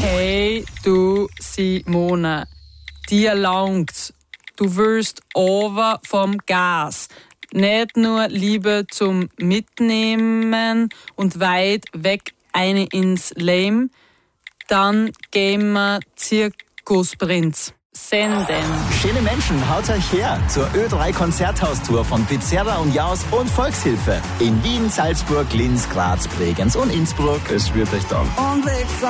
Hey, du Simone, dir langt's. Du willst over vom Gas. Nicht nur Liebe zum Mitnehmen und weit weg eine ins Leben. Dann gehen wir Zirkusprinz. Senden. Schöne Menschen, haut euch her zur Ö3 Konzerthaustour von Pizerra und Jaus und Volkshilfe in Wien, Salzburg, Linz, Graz, Bregenz und Innsbruck. Es wird euch danken.